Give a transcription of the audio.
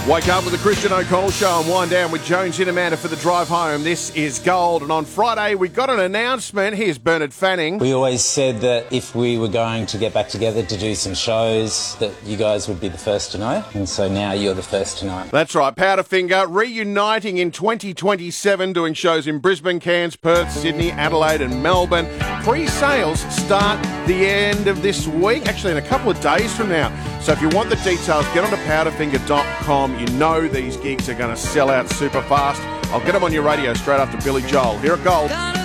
Wake up with the Christian O'Connell Show and wind down with Jones and Amanda for the drive home. This is Gold. And on Friday, we got an announcement. Here's Bernard Fanning. We always said that if we were going to get back together to do some shows, that you guys would be the first to know. And so now you're the first to know. That's right. Powderfinger reuniting in 2027, doing shows in Brisbane, Cairns, Perth, Sydney, Adelaide and Melbourne. Pre-sales start the end of this week, actually in a couple of days from now. So if you want the details, get onto powderfinger.com. You know these gigs are going to sell out super fast. I'll get them on your radio straight after Billy Joel. Here at Gold.